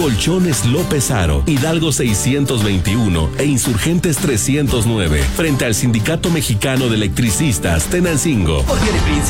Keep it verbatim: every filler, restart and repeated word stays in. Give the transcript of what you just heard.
Colchones López Aro, Hidalgo seiscientos veintiuno e Insurgentes trescientos nueve, frente al Sindicato Mexicano de Electricistas, Tenancingo. Porque de príncipe